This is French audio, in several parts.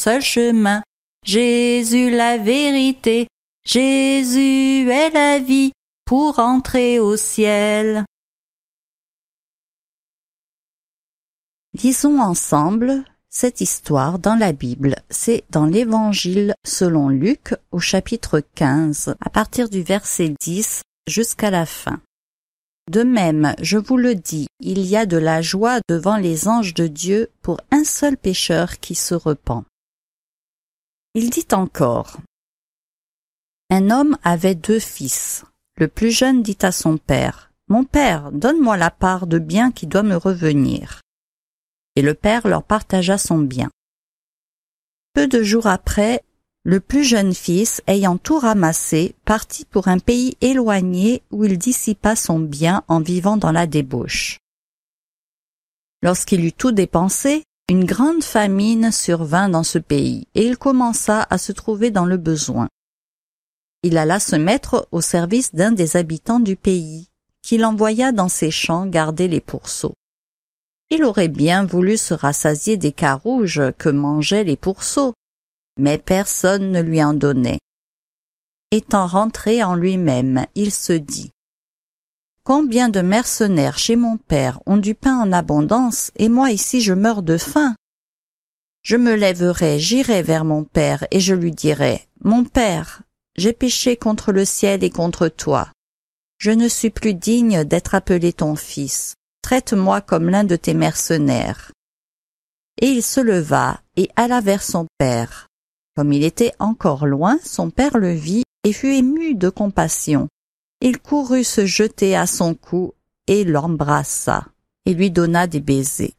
seul chemin. Jésus la vérité, Jésus est la vie pour entrer au ciel. Lisons ensemble cette histoire dans la Bible. C'est dans l'Évangile selon Luc au chapitre 15, à partir du verset 10 jusqu'à la fin. De même, je vous le dis, il y a de la joie devant les anges de Dieu pour un seul pécheur qui se repent. Il dit encore, un homme avait 2 fils. Le plus jeune dit à son père, « Mon père, donne-moi la part de bien qui doit me revenir. » Et le père leur partagea son bien. Peu de jours après, le plus jeune fils, ayant tout ramassé, partit pour un pays éloigné où il dissipa son bien en vivant dans la débauche. Lorsqu'il eut tout dépensé, une grande famine survint dans ce pays, et il commença à se trouver dans le besoin. Il alla se mettre au service d'un des habitants du pays, qui l'envoya dans ses champs garder les pourceaux. Il aurait bien voulu se rassasier des carouges que mangeaient les pourceaux, mais personne ne lui en donnait. Étant rentré en lui-même, il se dit « Combien de mercenaires chez mon père ont du pain en abondance, et moi ici je meurs de faim. Je me lèverai, j'irai vers mon père, et je lui dirai « Mon père, j'ai péché contre le ciel et contre toi. Je ne suis plus digne d'être appelé ton fils. Traite-moi comme l'un de tes mercenaires. » Et il se leva et alla vers son père. Comme il était encore loin, son père le vit et fut ému de compassion. Il courut se jeter à son cou et l'embrassa, et lui donna des baisers.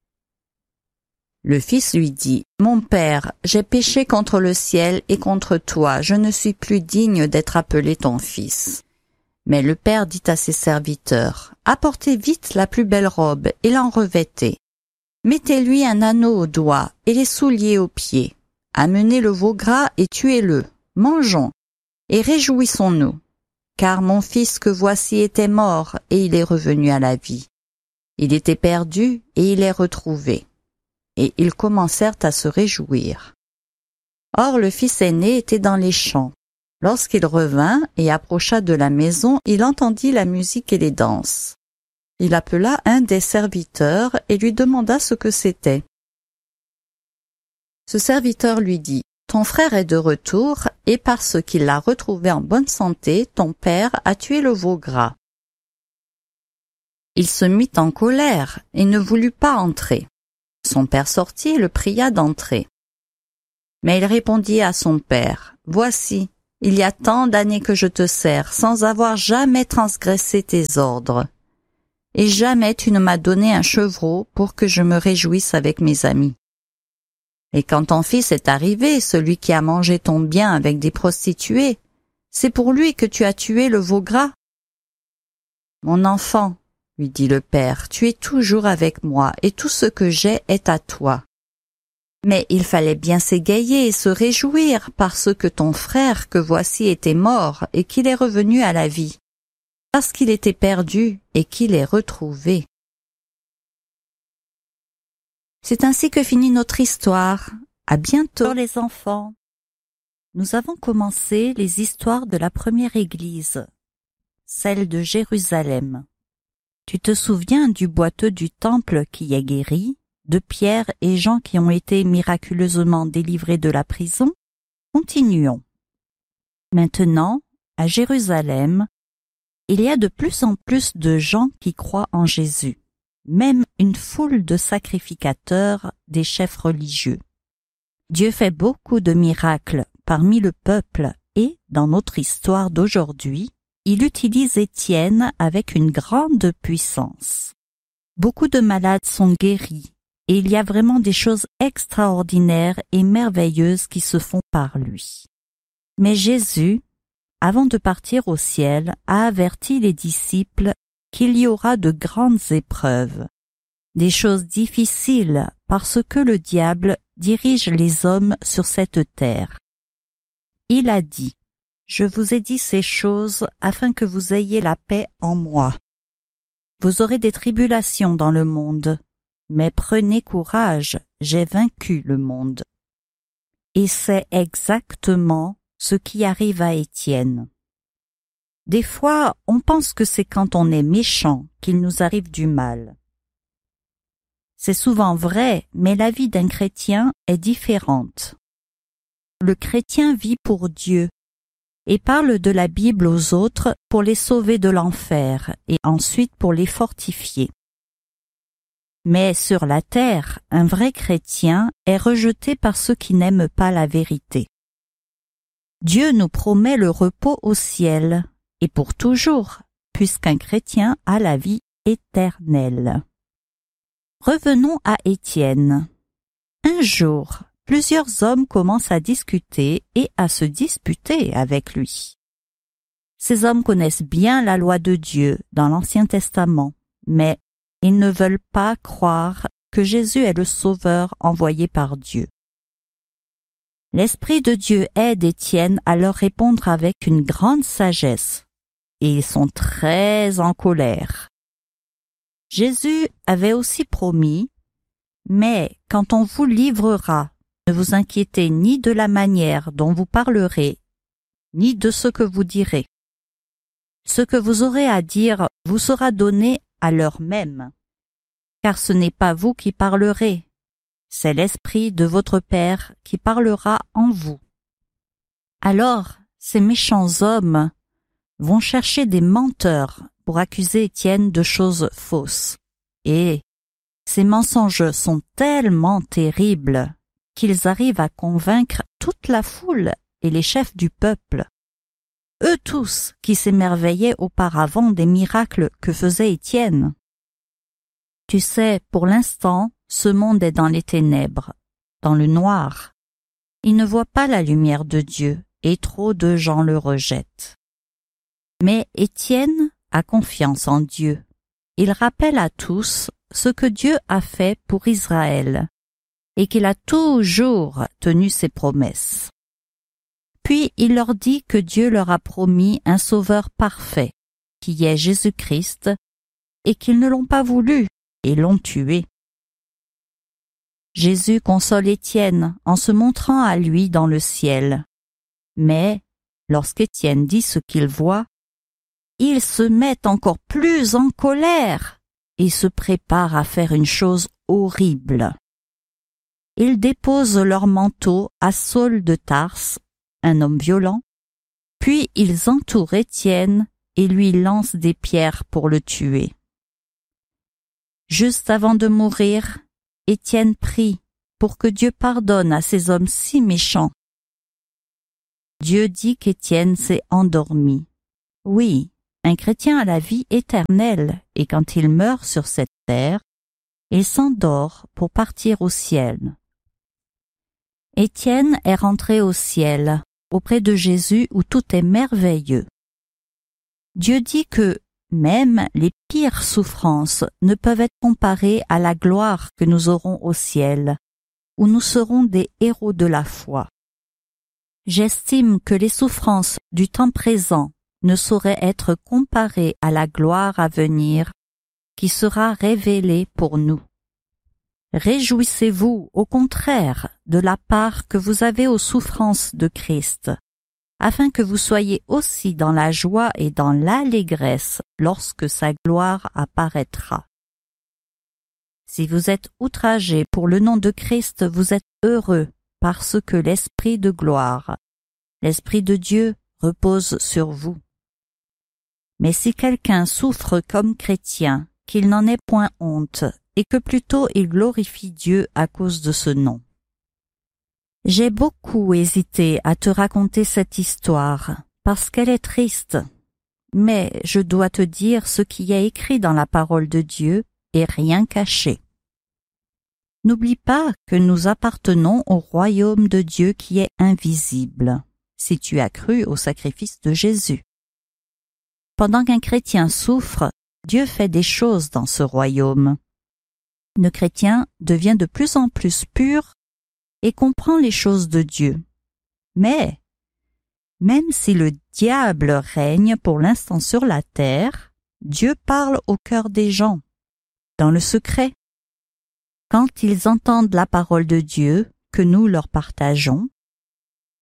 Le fils lui dit, « Mon père, j'ai péché contre le ciel et contre toi, je ne suis plus digne d'être appelé ton fils. » Mais le père dit à ses serviteurs, « Apportez vite la plus belle robe et l'en revêtez. Mettez-lui un anneau au doigt et les souliers aux pieds. Amenez le veau gras et tuez-le. Mangeons et réjouissons-nous. Car mon fils que voici était mort et il est revenu à la vie. Il était perdu et il est retrouvé. » Et ils commencèrent à se réjouir. Or le fils aîné était dans les champs. Lorsqu'il revint et approcha de la maison, il entendit la musique et les danses. Il appela un des serviteurs et lui demanda ce que c'était. Ce serviteur lui dit, « Ton frère est de retour, et parce qu'il l'a retrouvé en bonne santé, ton père a tué le veau gras. » Il se mit en colère et ne voulut pas entrer. Son père sortit et le pria d'entrer. Mais il répondit à son père, « Voici, il y a tant d'années que je te sers, sans avoir jamais transgressé tes ordres. Et jamais tu ne m'as donné un chevreau pour que je me réjouisse avec mes amis. Et quand ton fils est arrivé, celui qui a mangé ton bien avec des prostituées, c'est pour lui que tu as tué le veau gras. » « Mon enfant, lui dit le père, tu es toujours avec moi, et tout ce que j'ai est à toi. Mais il fallait bien s'égayer et se réjouir, parce que ton frère que voici était mort, et qu'il est revenu à la vie, parce qu'il était perdu, et qu'il est retrouvé. » C'est ainsi que finit notre histoire. À bientôt les enfants. Nous avons commencé les histoires de la première église, celle de Jérusalem. Tu te souviens du boiteux du temple qui est guéri, de Pierre et Jean qui ont été miraculeusement délivrés de la prison? Continuons. Maintenant, à Jérusalem, il y a de plus en plus de gens qui croient en Jésus, même une foule de sacrificateurs des chefs religieux. Dieu fait beaucoup de miracles parmi le peuple et, dans notre histoire d'aujourd'hui, il utilise Étienne avec une grande puissance. Beaucoup de malades sont guéris et il y a vraiment des choses extraordinaires et merveilleuses qui se font par lui. Mais Jésus, avant de partir au ciel, a averti les disciples qu'il y aura de grandes épreuves, des choses difficiles parce que le diable dirige les hommes sur cette terre. Il a dit, « Je vous ai dit ces choses afin que vous ayez la paix en moi. Vous aurez des tribulations dans le monde, mais prenez courage, j'ai vaincu le monde. » Et c'est exactement ce qui arrive à Étienne. Des fois, on pense que c'est quand on est méchant qu'il nous arrive du mal. C'est souvent vrai, mais la vie d'un chrétien est différente. Le chrétien vit pour Dieu et parle de la Bible aux autres pour les sauver de l'enfer et ensuite pour les fortifier. Mais sur la terre, un vrai chrétien est rejeté par ceux qui n'aiment pas la vérité. Dieu nous promet le repos au ciel, et pour toujours, puisqu'un chrétien a la vie éternelle. Revenons à Étienne. Un jour, plusieurs hommes commencent à discuter et à se disputer avec lui. Ces hommes connaissent bien la loi de Dieu dans l'Ancien Testament, mais ils ne veulent pas croire que Jésus est le Sauveur envoyé par Dieu. L'Esprit de Dieu aide Étienne à leur répondre avec une grande sagesse, et ils sont très en colère. Jésus avait aussi promis « Mais quand on vous livrera, ne vous inquiétez ni de la manière dont vous parlerez, ni de ce que vous direz. Ce que vous aurez à dire vous sera donné à l'heure même, car ce n'est pas vous qui parlerez, c'est l'Esprit de votre Père qui parlera en vous. » Alors, ces méchants hommes vont chercher des menteurs pour accuser Étienne de choses fausses. Et ces mensonges sont tellement terribles qu'ils arrivent à convaincre toute la foule et les chefs du peuple. Eux tous qui s'émerveillaient auparavant des miracles que faisait Étienne. Tu sais, pour l'instant, ce monde est dans les ténèbres, dans le noir. Il ne voit pas la lumière de Dieu et trop de gens le rejettent. Mais Étienne a confiance en Dieu. Il rappelle à tous ce que Dieu a fait pour Israël et qu'il a toujours tenu ses promesses. Puis il leur dit que Dieu leur a promis un sauveur parfait, qui est Jésus-Christ, et qu'ils ne l'ont pas voulu et l'ont tué. Jésus console Étienne en se montrant à lui dans le ciel. Mais, lorsqu'Étienne dit ce qu'il voit, il se met encore plus en colère et se prépare à faire une chose horrible. Ils déposent leur manteau à Saul de Tarse, un homme violent, puis ils entourent Étienne et lui lancent des pierres pour le tuer. Juste avant de mourir, Étienne prie pour que Dieu pardonne à ces hommes si méchants. Dieu dit qu'Étienne s'est endormi. Oui, un chrétien a la vie éternelle et quand il meurt sur cette terre, il s'endort pour partir au ciel. Étienne est rentré au ciel, auprès de Jésus où tout est merveilleux. Dieu dit que même les pires souffrances ne peuvent être comparées à la gloire que nous aurons au ciel, où nous serons des héros de la foi. J'estime que les souffrances du temps présent ne sauraient être comparées à la gloire à venir qui sera révélée pour nous. Réjouissez-vous, au contraire, de la part que vous avez aux souffrances de Christ, afin que vous soyez aussi dans la joie et dans l'allégresse lorsque sa gloire apparaîtra. Si vous êtes outragés pour le nom de Christ, vous êtes heureux, parce que l'Esprit de gloire, l'Esprit de Dieu, repose sur vous. Mais si quelqu'un souffre comme chrétien, qu'il n'en ait point honte, et que plutôt il glorifie Dieu à cause de ce nom. J'ai beaucoup hésité à te raconter cette histoire, parce qu'elle est triste, mais je dois te dire ce qui est écrit dans la parole de Dieu et rien caché. N'oublie pas que nous appartenons au royaume de Dieu qui est invisible, si tu as cru au sacrifice de Jésus. Pendant qu'un chrétien souffre, Dieu fait des choses dans ce royaume. Le chrétien devient de plus en plus pur et comprend les choses de Dieu. Mais, même si le diable règne pour l'instant sur la terre, Dieu parle au cœur des gens, dans le secret. Quand ils entendent la parole de Dieu que nous leur partageons,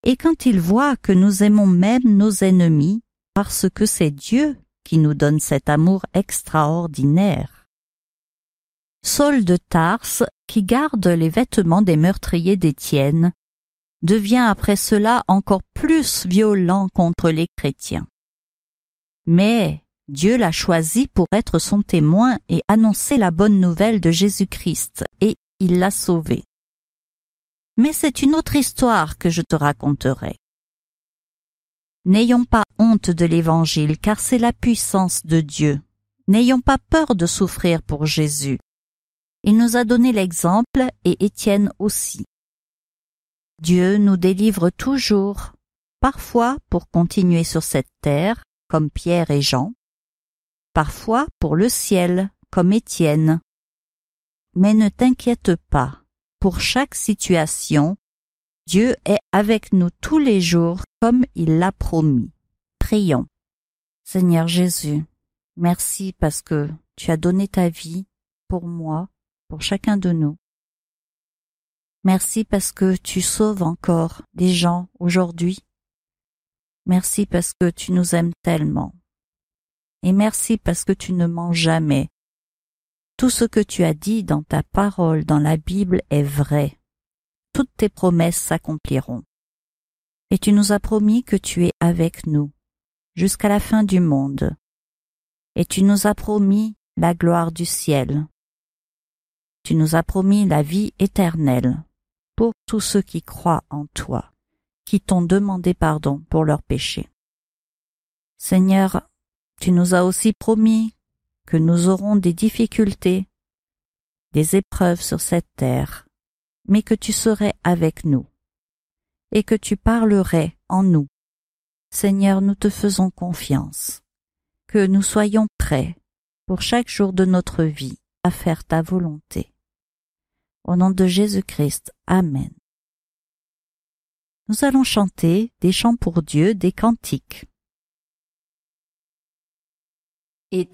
Et quand il voit que nous aimons même nos ennemis, parce que c'est Dieu qui nous donne cet amour extraordinaire. Saul de Tarse, qui garde les vêtements des meurtriers d'Étienne, devient après cela encore plus violent contre les chrétiens. Mais Dieu l'a choisi pour être son témoin et annoncer la bonne nouvelle de Jésus-Christ, et il l'a sauvé. Mais c'est une autre histoire que je te raconterai. N'ayons pas honte de l'Évangile, car c'est la puissance de Dieu. N'ayons pas peur de souffrir pour Jésus. Il nous a donné l'exemple, et Étienne aussi. Dieu nous délivre toujours, parfois pour continuer sur cette terre, comme Pierre et Jean, parfois pour le ciel, comme Étienne. Mais ne t'inquiète pas, pour chaque situation, Dieu est avec nous tous les jours comme il l'a promis. Prions. Seigneur Jésus, merci parce que tu as donné ta vie pour moi, pour chacun de nous. Merci parce que tu sauves encore des gens aujourd'hui. Merci parce que tu nous aimes tellement. Et merci parce que tu ne mens jamais. Tout ce que tu as dit dans ta parole, dans la Bible, est vrai. Toutes tes promesses s'accompliront. Et tu nous as promis que tu es avec nous, jusqu'à la fin du monde. Et tu nous as promis la gloire du ciel. Tu nous as promis la vie éternelle pour tous ceux qui croient en toi, qui t'ont demandé pardon pour leurs péchés. Seigneur, tu nous as aussi promis que nous aurons des difficultés, des épreuves sur cette terre, mais que tu serais avec nous et que tu parlerais en nous. Seigneur, nous te faisons confiance, que nous soyons prêts pour chaque jour de notre vie à faire ta volonté. Au nom de Jésus-Christ, Amen. Nous allons chanter des chants pour Dieu, des cantiques.